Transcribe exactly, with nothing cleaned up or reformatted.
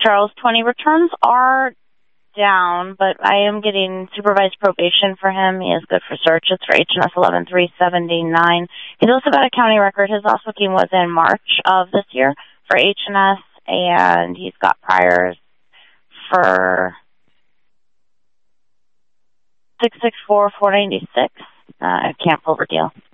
Charles, twenty returns are down, but I am getting supervised probation for him. He is good for searches for H and S eleven three seventy-nine. He's also got a county record. His last booking was in March of this year for H and S, and he's got priors for six six four, four ninety-six. Uh, Camp Cloverdale.